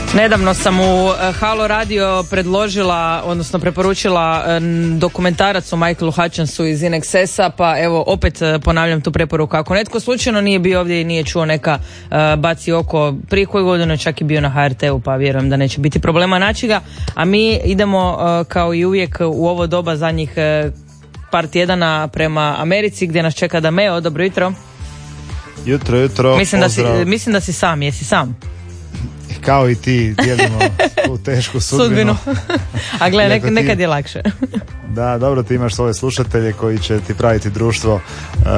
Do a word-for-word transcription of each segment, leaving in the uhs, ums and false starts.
Nedavno sam u Halo Radio predložila, odnosno preporučila dokumentarac o Michaelu Hutchinsu iz In Excessa, pa evo opet ponavljam tu preporuku. Ako netko slučajno nije bio ovdje i nije čuo, neka uh, baci oko, prije koju godinu čak i bio na H R T-u, pa vjerujem da neće biti problema naći ga. A mi idemo uh, kao i uvijek u ovo doba zadnjih uh, par tjedana prema Americi gdje nas čeka Dameo. Dobro jutro. Jutro, jutro. Mislim da, si, mislim da si sam, jesi sam? Kao i ti dijelimo tu tešku sudbinu. sudbinu. A gle, nek, nekad ti, je lakše. Da, dobro, ti imaš svoje slušatelje koji će ti praviti društvo uh,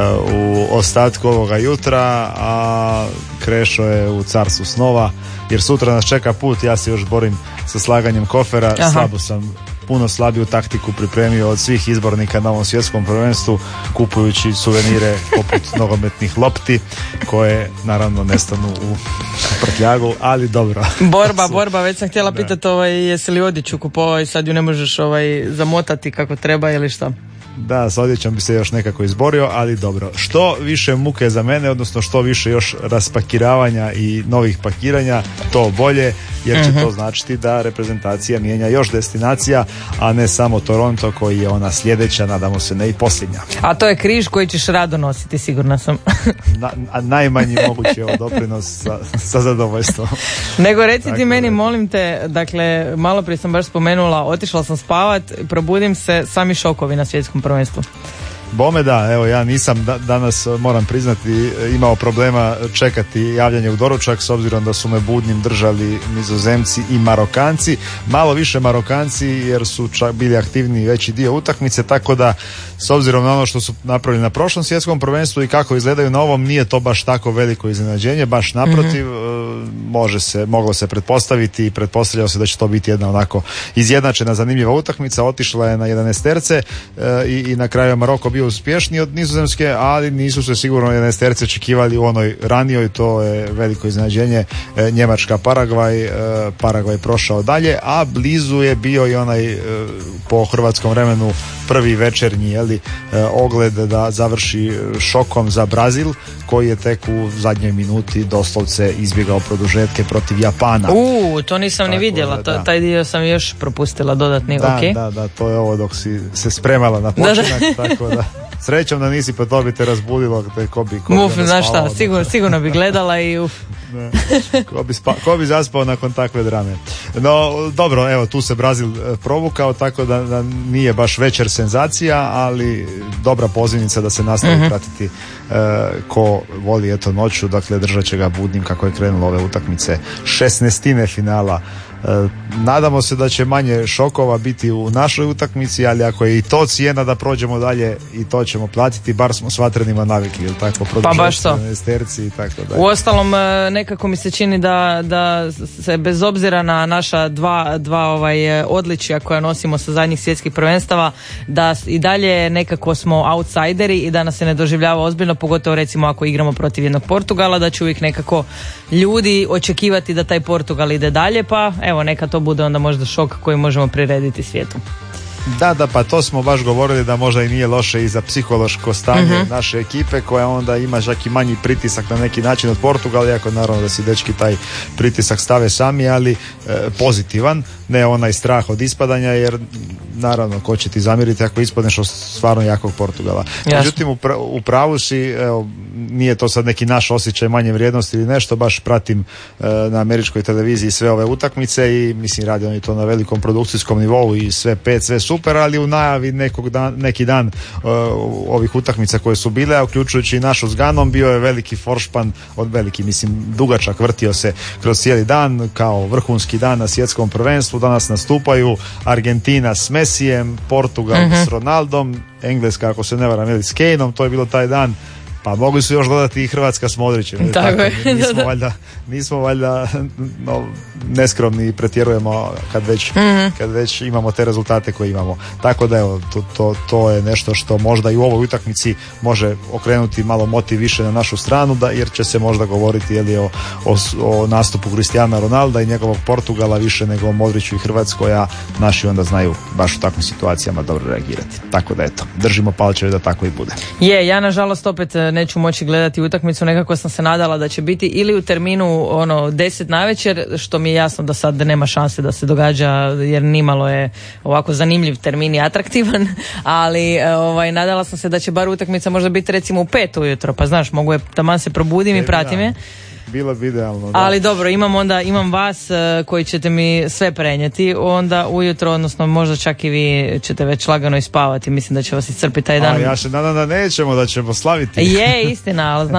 u ostatku ovoga jutra, a Krešo je u carstvu snova, jer sutra nas čeka put. Ja se još borim sa slaganjem kofera. Aha. Slabo sam, puno slabiju taktiku pripremio od svih izbornika na ovom svjetskom prvenstvu, kupujući suvenire poput nogometnih lopti koje naravno nestanu u prtljagu, ali dobro. Borba, borba, već sam htjela pitati ovaj, jesi li odjeću kupovao i sad ju ne možeš ovaj, zamotati kako treba ili što? Da, s odjećom bi se još nekako izborio, ali dobro. Što više muke za mene, odnosno što više još raspakiravanja i novih pakiranja, to bolje, jer će uh-huh. to značiti da reprezentacija mijenja još destinacija, a ne samo Toronto koji je ona sljedeća, nadamo se ne i posljednja. A to je križ koji ćeš rado nositi, sigurna sam. Na, a najmanji mogući ovo doprinos sa, sa zadovoljstvom. Nego reci ti dakle, meni, molim te, dakle, malo prije sam baš spomenula, otišla sam spavat, probudim se, sami šokovi na svjetskom prvenstvu. Bome da, evo ja nisam da, danas, moram priznati, imao problema čekati javljanje u doručak s obzirom da su me budnim držali Nizozemci i Marokanci, malo više Marokanci jer su čak bili aktivniji veći dio utakmice, tako da s obzirom na ono što su napravili na prošlom svjetskom prvenstvu i kako izgledaju na ovom, nije to baš tako veliko iznenađenje, baš naprotiv, mm-hmm. može se, moglo se pretpostaviti i pretpostavljalo se da će to biti jedna onako izjednačena zanimljiva utakmica. Otišla je na jedanaesterce e, i, i na kraju je Maroko bio uspješniji od Nizozemske, ali nisu se sigurno jedanaesterce očekivali u onoj ranijoj, to je veliko iznenađenje. E, Njemačka, Paragvaj, e, Paragvaj prošao dalje, a blizu je bio i onaj e, po hrvatskom vremenu prvi večernji jeli, e, ogled da završi šokom za Brazil, koji je tek u zadnjoj minuti doslovce izbjegao produžetke protiv Japana. U, to nisam tako, ni vidjela, da, to, taj dio sam još propustila dodatni. Da, okay. da, da, to je ovo dok si se spremala na počinak, da, da. Tako da srećom da nisi, pa to bi te razbudilo, te ko bi, ko bi uf, znaš šta, sigurno, sigurno bi gledala i uf. Ko bi, spa, ko bi zaspao nakon takve drame. No, dobro, evo, tu se Brazil provukao, tako da, da nije baš večer senzacija, ali dobra pozivnica da se nastavi uh-huh. pratiti uh, ko voli eto noću, dakle držat će ga budnim kako je krenulo ove utakmice šesnaestine finala. E, nadamo se da će manje šokova biti u našoj utakmici, ali ako je i to cijena da prođemo dalje, i to ćemo platiti, bar smo s vatrenima navikli, ili tako? Pa baš to. I tako dalje. Uostalom, nekako mi se čini da, da se bez obzira na naša dva, dva ovaj, odličja koja nosimo sa zadnjih svjetskih prvenstava, da i dalje nekako smo outsideri i da nas se ne doživljava ozbiljno, pogotovo recimo ako igramo protiv jednog Portugala, da će uvijek nekako ljudi očekivati da taj Portugal ide dalje, pa evo, neka to bude onda možda šok koji možemo prirediti svijetu. Da, da, pa to smo baš govorili da možda i nije loše i za psihološko stanje mm-hmm. naše ekipe, koja onda ima čak i manji pritisak na neki način od Portugala, iako naravno da si dečki taj pritisak stave sami, ali e, pozitivan, ne onaj strah od ispadanja, jer naravno ko će ti zamjeriti ako ispadneš od stvarno jakog Portugala. Jasne. Međutim, u, pra, u pravu si, evo, nije to sad neki naš osjećaj manje vrijednosti ili nešto, baš pratim e, na američkoj televiziji sve ove utakmice i mislim radi oni to na velikom produkcijskom nivou i sve pet, sve super, ali u najavi nekog dan, neki dan uh, ovih utakmica koje su bile, a uključujući i našu s Ganom, bio je veliki foršpan, od veliki, mislim, dugačak, vrtio se kroz cijeli dan, kao vrhunski dan na svjetskom prvenstvu. Danas nastupaju Argentina s Messijem, Portugal uh-huh. s Ronaldom, Engleska, ako se ne varam, ili s Kaneom, to je bilo taj dan. Pa mogli su još dodati i Hrvatska s Modrićem. Tako je. Nismo valjda, nismo valjda no, neskromni i pretjerujemo kad već, mm-hmm. kad već imamo te rezultate koje imamo. Tako da evo, to, to, to je nešto što možda i u ovoj utakmici može okrenuti malo motiv više na našu stranu, da, jer će se možda govoriti jeli, o, o, o nastupu Cristiana Ronalda i njegovog Portugala više nego o Modriću i Hrvatskoj, a naši onda znaju baš u takvim situacijama dobro reagirati. Tako da eto, držimo palčeve da tako i bude. Je, ja nažalost opet neću moći gledati utakmicu, nekako sam se nadala da će biti ili u terminu ono deset navečer, što mi je jasno da sad nema šanse da se događa, jer nimalo je ovako zanimljiv termin i atraktivan, ali ovaj, nadala sam se da će bar utakmica možda biti recimo u pet ujutro, pa znaš, mogu je, taman se probudim i pratim je. Bilo bi idealno, da. Ali dobro, imam onda, imam vas uh, koji ćete mi sve prenijeti onda ujutro, odnosno možda čak i vi ćete već lagano ispavati, mislim da će vas iscrpiti taj dan. A ja se nadam da nećemo, da ćemo slaviti. Je, istina, ali znam